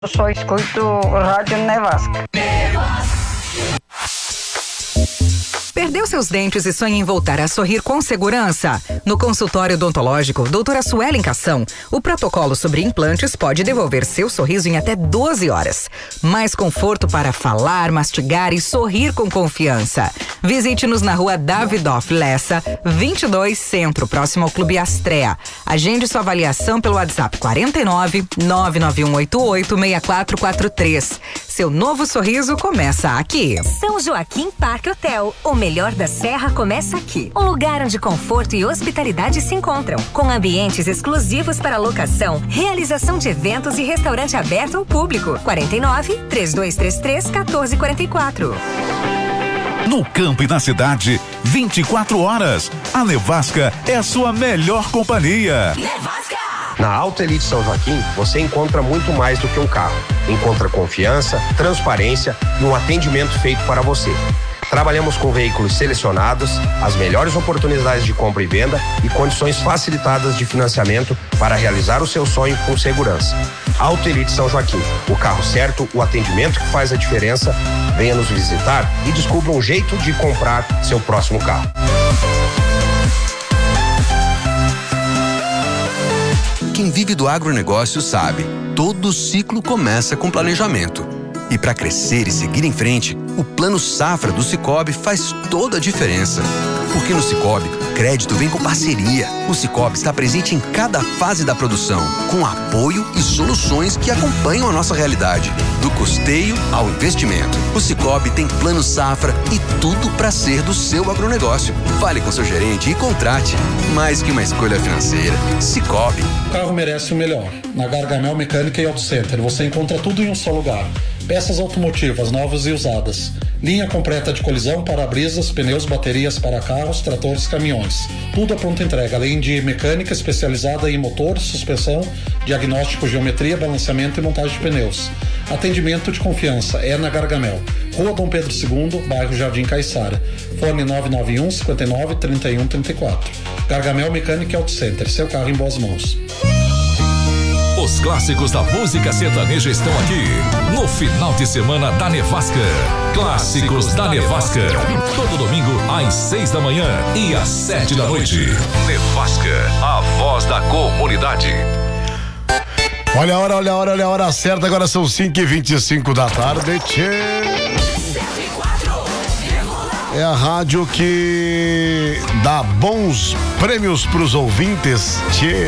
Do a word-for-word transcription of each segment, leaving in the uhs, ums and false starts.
Eu só escuto Rádio Nevasca. Perdeu seus dentes e sonha em voltar a sorrir com segurança? No consultório odontológico doutora Suelen Cação, o protocolo sobre implantes pode devolver seu sorriso em até doze horas. Mais conforto para falar, mastigar e sorrir com confiança. Visite-nos na rua Davidoff Lessa, vinte e dois Centro, próximo ao Clube Astrea. Agende sua avaliação pelo WhatsApp quarenta e nove, nove nove um oito oito, seis quatro quatro três. Seu novo sorriso começa aqui. São Joaquim Parque Hotel. O melhor da Serra começa aqui. Um lugar onde conforto e hospitalidade se encontram. Com ambientes exclusivos para locação, realização de eventos e restaurante aberto ao público. quarenta e nove, três dois três três, um quatro quatro quatro. No campo e na cidade, vinte e quatro horas. A Nevasca é a sua melhor companhia. Nevasca! Na Auto Elite São Joaquim, você encontra muito mais do que um carro. Encontra confiança, transparência e um atendimento feito para você. Trabalhamos com veículos selecionados, as melhores oportunidades de compra e venda e condições facilitadas de financiamento para realizar o seu sonho com segurança. Auto Elite São Joaquim, o carro certo, o atendimento que faz a diferença. Venha nos visitar e descubra um jeito de comprar seu próximo carro. Quem vive do agronegócio sabe, todo ciclo começa com planejamento. E para crescer e seguir em frente, o Plano Safra do Sicoob faz toda a diferença. Porque no Sicoob, crédito vem com parceria. O Sicoob está presente em cada fase da produção, com apoio e soluções que acompanham a nossa realidade. Do custeio ao investimento. O Sicoob tem Plano Safra e tudo para ser do seu agronegócio. Fale com seu gerente e contrate. Mais que uma escolha financeira. Sicoob. O carro merece o melhor. Na Gargamel Mecânica e Auto Center você encontra tudo em um só lugar. Peças automotivas novas e usadas. Linha completa de colisão, para-brisas, pneus, baterias para carros, tratores, caminhões. Tudo a pronta entrega, além de mecânica especializada em motor, suspensão, diagnóstico, geometria, balanceamento e montagem de pneus. Atendimento de confiança é na Gargamel. Rua Dom Pedro segundo, bairro Jardim Caiçara. Fone nove nove um, cinquenta e nove, trinta e um, trinta e quatro. Gargamel Mecânica e Auto Center, seu carro em boas mãos. Os clássicos da música sertaneja estão aqui no final de semana da Nevasca. Clássicos da Nevasca. Todo domingo às seis da manhã e às sete da noite. Nevasca, a voz da comunidade. Olha a hora, olha a hora, olha a hora certa. Agora são cinco e vinte e cinco da tarde. Tchê. É a rádio que dá bons prêmios pros ouvintes. Tchê.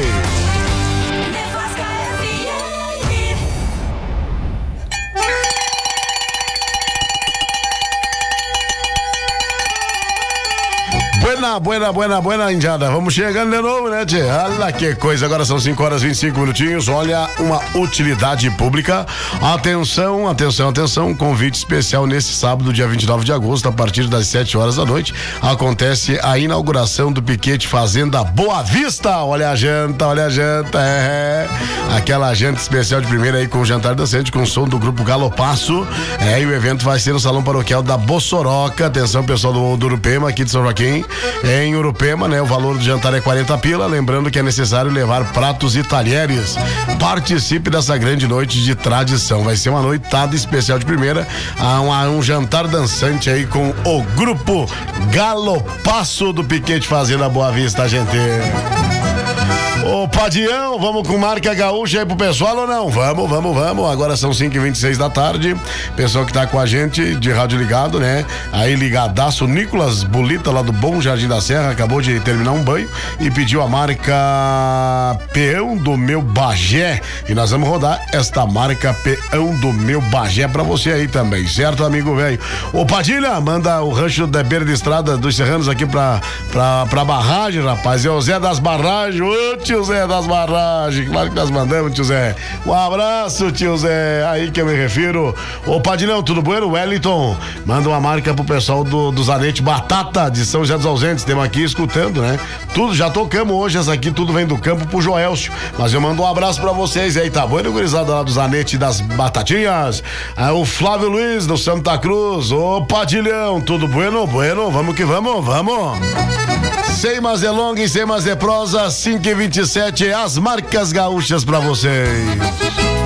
Buena, buena, buena, buena, indiada. Vamos chegando de novo, né, tchê? Olha que coisa. Agora são cinco horas e vinte e cinco minutinhos. Olha, uma utilidade pública. Atenção, atenção, atenção. Convite especial nesse sábado, dia vinte e nove de agosto, a partir das sete horas da noite. Acontece a inauguração do piquete Fazenda Boa Vista. Olha a janta, olha a janta. É. Aquela janta especial de primeira aí com o jantar dançante, com o som do grupo Galopasso. É, e o evento vai ser no Salão Paroquial da Bossoroca. Atenção, pessoal do, do Urupema, aqui de São Joaquim. Em Urupema, né? O valor do jantar é quarenta pila, lembrando que é necessário levar pratos e talheres. Participe dessa grande noite de tradição. Vai ser uma noitada especial de primeira, um, um jantar dançante aí com o grupo Galopasso do Piquete Fazenda Boa Vista, gente. Ô Padião, vamos com marca gaúcha aí pro pessoal ou não? Vamos, vamos, vamos. Agora são cinco e vinte e seis da tarde. Pessoal que tá com a gente de rádio ligado, né? Aí ligadaço, Nicolas Bolita lá do Bom Jardim da Serra, acabou de terminar um banho e pediu a marca Peão do Meu Bagé. E nós vamos rodar esta marca Peão do Meu Bagé pra você aí também, certo, amigo velho? Ô Padilha, manda o rancho da beira de estrada dos Serranos aqui pra, pra, pra barragem, rapaz. É o Zé das Barragens. Ô tio Zé das Barragens, claro que nós mandamos, tio Zé. Um abraço, tio Zé, aí que eu me refiro. Ô Padilhão, tudo bueno? Wellington, manda uma marca pro pessoal do, do Zanete Batata de São José dos Ausentes, temos aqui escutando, né? Tudo, já tocamos hoje, essa aqui tudo vem do campo pro Joelcio, mas eu mando um abraço pra vocês aí, tá bueno, gurizada lá do Zanete das Batatinhas. Ah, o Flávio Luiz do Santa Cruz. Ô Padilhão, tudo bueno? Bueno, vamos que vamos, vamos. Sem mais delongas, sem mais de prosa, cinco e vinte e sete, as marcas gaúchas pra vocês.